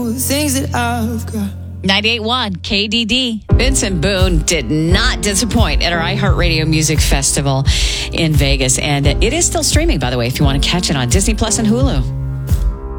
things that I've got. 98.1 KDD. Vincent Boone did not disappoint at our iHeartRadio Music Festival in Vegas. And it is still streaming, by the way, if you want to catch it on Disney Plus and Hulu.